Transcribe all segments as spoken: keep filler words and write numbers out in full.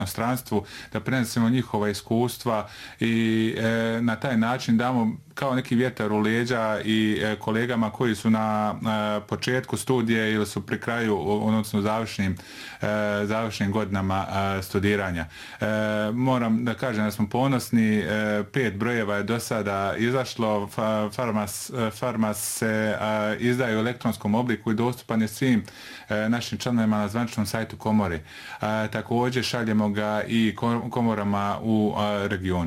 inostranstvu, da prenesemo njihova iskustva i e, na taj način damo kao neki vjetar u leđa i e, kolegama koji su na e, početku studije ili su pri kraju, odnosno završnim, e, završnim godinama e, studiranja. E, moram da kažem da smo ponosni, e, pet brojeva je do sada izašlo, fa, farmas, farmas se e, izdaje u elektronskom obliku i dostupan je svim e, našim članovima na zvaničnom sajtu komore. E, također šaljemo ga i komorama u e, regionu.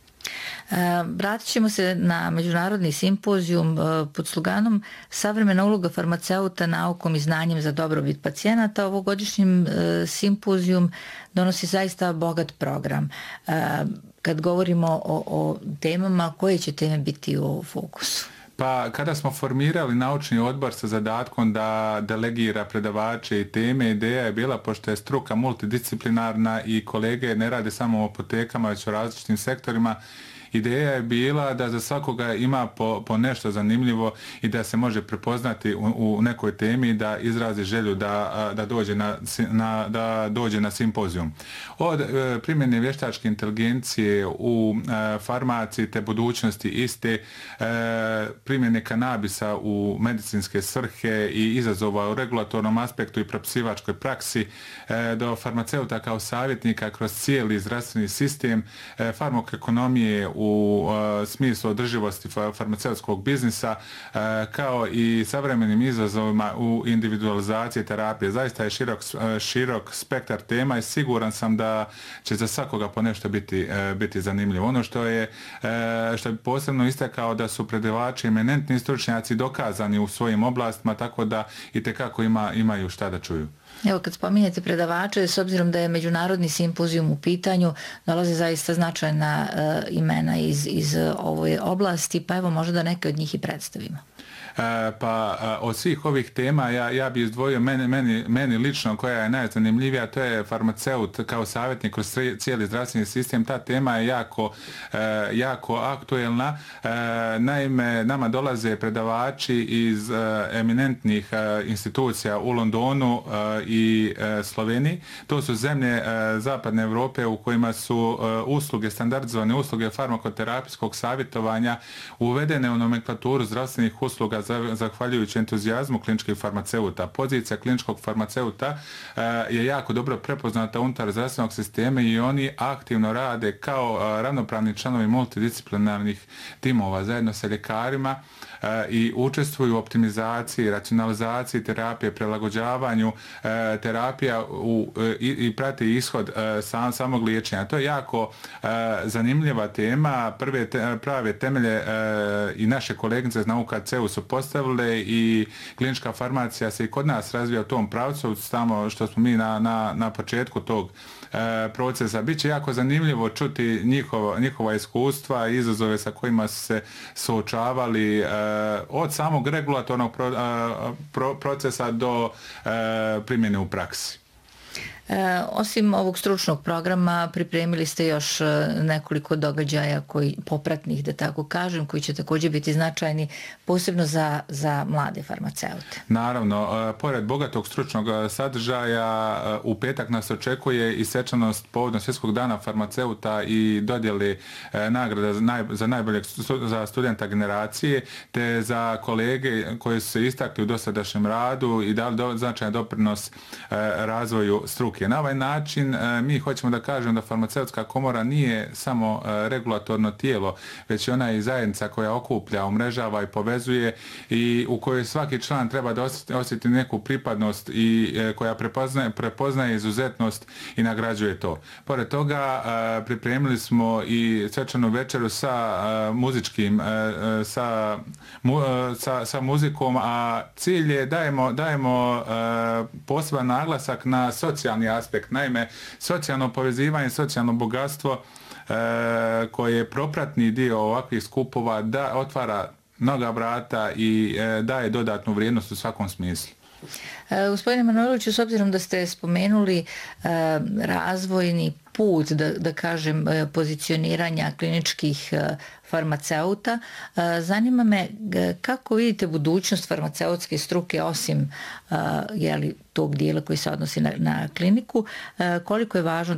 Vratit ćemo se na međunarodni simpozijum pod sloganom Savremena uloga farmaceuta naukom i znanjem za dobrobit pacijenata. Ovogodišnjim simpozijum donosi zaista bogat program. Kad govorimo o, o temama, koje će teme biti u fokusu? Pa kada smo formirali naučni odbor sa zadatkom da delegira predavače i teme, ideja je bila, pošto je struka multidisciplinarna i kolege ne rade samo o apotekama, već o različitim sektorima, ideja je bila da za svakoga ima po, po nešto zanimljivo i da se može prepoznati u, u nekoj temi, da izrazi želju da, da, dođe, na, na, da dođe na simpozijum. Od e, primjene vještačke inteligencije u e, farmaciji te budućnosti iste, e, primjene kanabisa u medicinske svrhe i izazova u regulatornom aspektu i propisivačkoj praksi, e, do farmaceuta kao savjetnika kroz cijeli zdravstveni sistem, e, farmakoekonomije u uh, smislu održivosti farmaceutskog biznisa, uh, kao i savremenim izazovima u individualizaciji terapije. Zaista je širok, uh, širok spektar tema i siguran sam da će za svakoga po nešto biti, uh, biti zanimljivo. Ono što je uh, što je posebno istakao da su predavači eminentni stručnjaci dokazani u svojim oblastima, tako da itekako ima, imaju šta da čuju. Evo, kad spominjete predavače, s obzirom da je međunarodni simpozijum u pitanju, dolaze zaista značajna uh, imena iz, iz ove oblasti, pa evo možda neke od njih i predstavimo. Pa od svih ovih tema ja, ja bih izdvojio meni, meni, meni lično koja je najzanimljivija, to je farmaceut kao savjetnik kroz cijeli zdravstveni sistem. Ta tema je jako, jako aktuelna. Naime, nama dolaze predavači iz eminentnih institucija u Londonu i Sloveniji. To su zemlje zapadne Evrope u kojima su usluge, standardizovane usluge farmakoterapijskog savjetovanja uvedene u nomenklaturu zdravstvenih usluga zahvaljujući entuzijazmu kliničkih farmaceuta. Pozicija kliničkog farmaceuta je jako dobro prepoznata unutar zdravstvenog sistema i oni aktivno rade kao ravnopravni članovi multidisciplinarnih timova zajedno sa ljekarima i učestvuju u optimizaciji, racionalizaciji terapije, prilagođavanju terapija u, i, i prati ishod sam, samog liječenja. To je jako zanimljiva tema. Prve te, prave temelje i naše kolegnice iz nauka C E U su postavile i klinička farmacija se i kod nas razvija u tom pravcu, samo što smo mi na, na, na početku tog e, procesa. Biće jako zanimljivo čuti njihova, njihova iskustva i izazove sa kojima su se suočavali e, od samog regulatornog pro, a, pro, procesa do e, primjene u praksi. E, osim ovog stručnog programa pripremili ste još nekoliko događaja koji popratnih, da tako kažem, koji će također biti značajni posebno za, za mlade farmaceute. Naravno, e, pored bogatog stručnog sadržaja, e, u petak nas očekuje i svečanost povodom Svjetskog dana farmaceuta i dodjele e, nagrada za, naj, za najboljeg za studenta generacije, te za kolege koji su se istakli u dosadašnjem radu i dali do, značajan doprinos e, razvoju struke. Na ovaj način mi hoćemo da kažemo da farmaceutska komora nije samo regulatorno tijelo, već je ona i zajednica koja okuplja, umrežava i povezuje i u kojoj svaki član treba da osjeti neku pripadnost i koja prepoznaje, prepoznaje izuzetnost i nagrađuje to. Pored toga pripremili smo i svečanu večeru sa muzičkim, sa, sa, sa muzikom, a cilj je dajemo, dajemo poseban naglasak na socijalni aspekt. Naime, socijalno povezivanje, socijalno bogatstvo e, koje je propratni dio ovakvih skupova da otvara mnoga vrata i e, daje dodatnu vrijednost u svakom smislu. E, gospodine Manojloviću, s obzirom da ste spomenuli e, razvojni put, da, da kažem, pozicioniranja kliničkih farmaceuta, zanima me kako vidite budućnost farmaceutske struke osim jeli, tog dijela koji se odnosi na, na kliniku, koliko je važno